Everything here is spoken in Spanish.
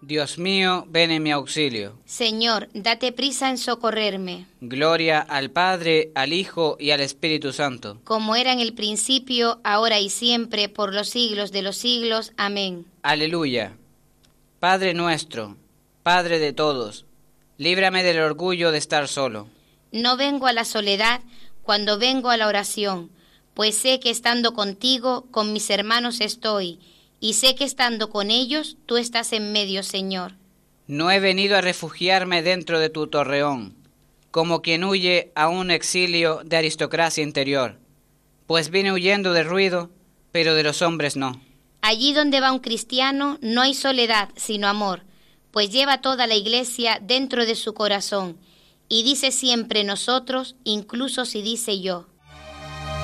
Dios mío, ven en mi auxilio. Señor, date prisa en socorrerme. Gloria al Padre, al Hijo y al Espíritu Santo. Como era en el principio, ahora y siempre, por los siglos de los siglos. Amén. Aleluya. Padre nuestro, Padre de todos, líbrame del orgullo de estar solo. No vengo a la soledad cuando vengo a la oración, pues sé que estando contigo, con mis hermanos estoy, y sé que estando con ellos, tú estás en medio, Señor. No he venido a refugiarme dentro de tu torreón, como quien huye a un exilio de aristocracia interior, pues vine huyendo del ruido, pero de los hombres no. Allí donde va un cristiano no hay soledad, sino amor, pues lleva toda la iglesia dentro de su corazón, y dice siempre nosotros, incluso si dice yo.